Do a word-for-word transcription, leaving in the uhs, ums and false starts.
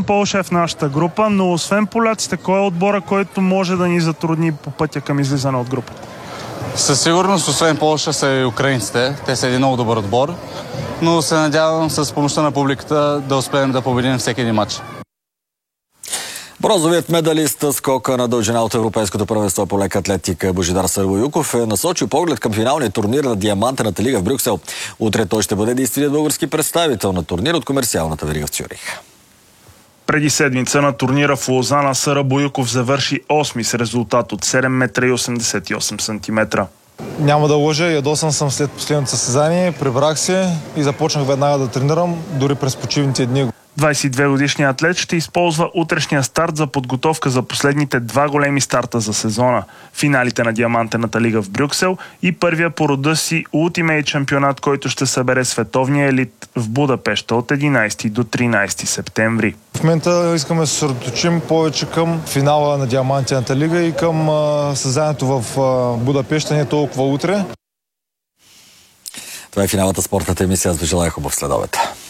към Полша е в нашата група, но освен поляците, кой е отбора, който може да ни затрудни по пътя към излизане от групата? Със сигурност, освен Полша, са и украинците. Те са един много добър отбор, но се надявам с помощта на публиката да успеем да победим всеки един матч. Бронзовият медалист скока на дължина от Европейското първенство по лека атлетика Божидар Сървоюков е насочил поглед към финалния турнир на Диамантената лига в Брюксел. Утре той ще бъде действителен български представител на турнир от комерциалната верига в Цюрих. Преди седмица на турнира в Лозана Съра Боюков завърши осми с резултат от седем метра и осемдесет и осем сантиметра. Няма да лъжа, ядосан съм след последното състезание, прибрах се и започнах веднага да тренирам, дори през почивните дни. двадесет и две годишният атлет ще използва утрешния старт за подготовка за последните два големи старта за сезона. Финалите на Диамантената лига в Брюксел и първия по рода си Ultimate шампионат, който ще събере световния елит в Будапеща от единадесети до тринадесети септември. В момента искаме да се съсредоточим повече към финала на Диамантената лига и към състезанието в а, Будапеща, не толкова утре. Това е финалната спортната емисия. Аз ви желая хубав следобед.